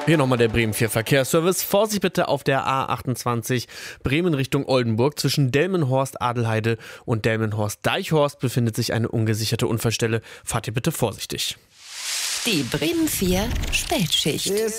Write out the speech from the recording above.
Hier nochmal der Bremen 4 Verkehrsservice. Vorsicht bitte auf der A28 Bremen Richtung Oldenburg. Zwischen Delmenhorst-Adelheide und Delmenhorst-Deichhorst befindet sich eine ungesicherte Unfallstelle. Fahrt ihr bitte vorsichtig. Die Bremen 4 Spätschicht.